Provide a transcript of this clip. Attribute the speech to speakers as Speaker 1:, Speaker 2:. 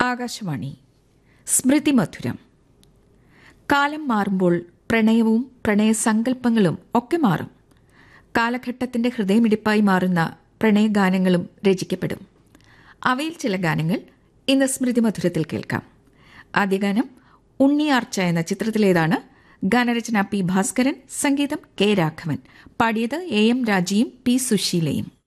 Speaker 1: ആകാശവാണി സ്മൃതിമധുരം. കാലം മാറുമ്പോൾ പ്രണയവും പ്രണയസങ്കല്പങ്ങളും ഒക്കെ മാറും. കാലഘട്ടത്തിന്റെ ഹൃദയമിടിപ്പായി മാറുന്ന പ്രണയഗാനങ്ങളും രചിക്കപ്പെടും. അവയിൽ ചില ഗാനങ്ങൾ ഇന്ന് സ്മൃതിമധുരത്തിൽ കേൾക്കാം. ആദ്യ ഗാനം ഉണ്ണിയാർച്ച എന്ന ചിത്രത്തിലേതാണ്. ഗാനരചന പി ഭാസ്കരൻ, സംഗീതം കെ രാഘവൻ. പാടിയത് എം രാജിയും പി സുശീലയും.